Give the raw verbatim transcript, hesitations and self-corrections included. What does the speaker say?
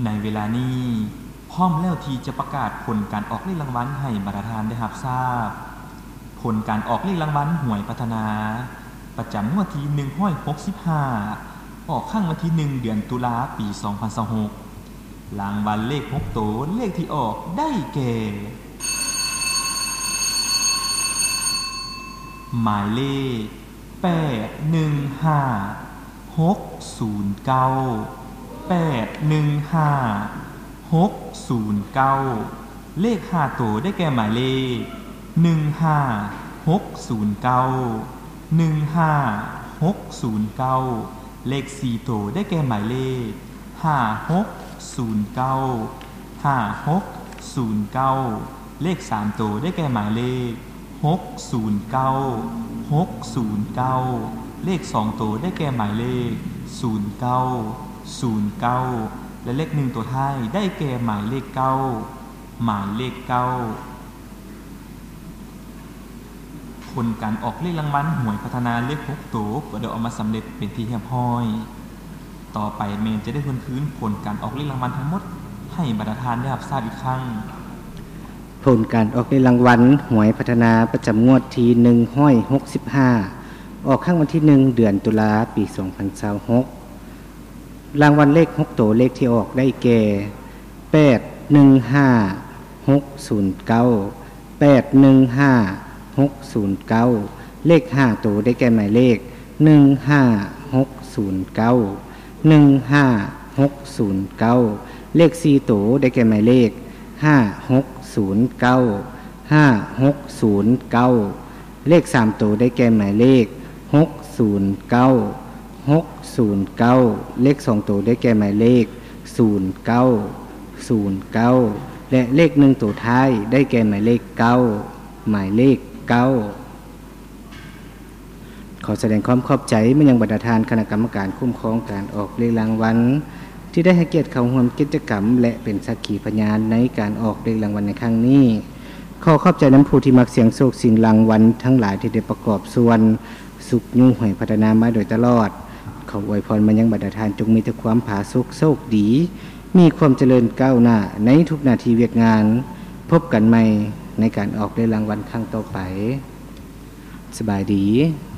ในเวลานี้พร้อมแล้วที่จะประกาศผลการออกเลขรางวัลให้บรรดาทานได้รับทราบผลการออกเลขรางวัลหวยพัฒนาประจำงวดที่หนึ่งร้อยหกสิบห้าออกข้างวันที่หนึ่งเดือนตุลาปีสองพันยี่สิบหกรางวัลเลขหกตัวเลขที่ออกได้แก่หมายเลขแปด หนึ่ง ห้า หก ศูนย์ เก้า แปด หนึ่ง ห้า หก ศูนย์ เก้าเลขห้าตัวได้แก่หมายเลขหนึ่ง ห้า หก ศูนย์ เก้า หนึ่ง ห้า หก ศูนย์ เก้าเลขสี่ตัวได้แก่หมายเลขห้า หก ศูนย์ เก้า ห้า หก ศูนย์ เก้าเลขสามตัวได้แก่หมายเลขหก ศูนย์ เก้า หก ศูนย์ เก้าเลขสองตัวได้แก่หมายเลขศูนย์ เก้า ศูนย์ เก้าและเลขหนึ่งตัวท้ายได้แก่หมายเลขเก้าหมายเลขเก้าผลการออกเลขรางวัลหวยพัฒนาเลขหกตัวก็ได้ออกมาสำเร็จเป็นที่เรียบร้อยต่อไปเมนจะได้ทวนคืนผลการออกเลขรางวัลทั้งหมดให้บรรดาทานได้รับทราบอีกครั้งผลการออกเลขรางวัลหวยพัฒนาประจำงวดที่หนึ่งร้อยหกสิบห้าออกข้างวันที่หนึ่งเดือนตุลาปีสองพันยี่สิบหกรางวัลเลขหกตัวเลขที่ออกได้แก่แปด หนึ่ง ห้า หก ศูนย์ เก้า แปด หนึ่ง ห้า หก ศูนย์ เก้าเลขห้าตัวได้แก่หมายเลขหนึ่ง ห้า หก ศูนย์ เก้า หนึ่ง ห้า หก ศูนย์ เก้าเลขสี่ตัวได้แก่หมายเลขห้า หก ศูนย์ เก้า ห้า หก ศูนย์ เก้าเลขสามตัวได้แก่หมายเลขหก ศูนย์ เก้า หก ศูนย์ เก้าเลขสองตัวได้แก่หมายเลขศูนย์ เก้า ศูนย์ เก้าและเลขหนึ่งตัวท้ายได้แก่หมายเลขเก้าหมายเลขเก้าขอแสดงความขอบใจมายังบรรดาทานคณะกรรมการคุ้มครองการออกเลขรางวัลที่ได้ให้เกียรติเข้าร่วมกิจกรรมและเป็นสักขีพยานในการออกเลขรางวัลในครั้งนี้ขอขอบใจน้ำผู้ที่มักเสียงโศกสิ่งรางวัลทั้งหลายที่ได้ประกอบส่วนสุขยุ่งหวยพัฒนามาโดยตลอดขออวยพรมายังบรรดาทานจงมีแต่ความผาสุกโชคดีมีความเจริญก้าวหน้าในทุกนาทีเวียกงานพบกันใหม่ในการออกเลขรางวัลครั้งต่อไปสบายดี